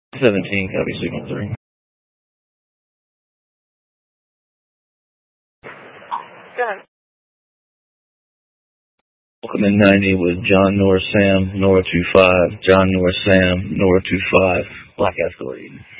17, copy signal 3. Good. Welcome in 90 with John North Sam, Nora 25, John North Sam, Nora 25, Black Escalade.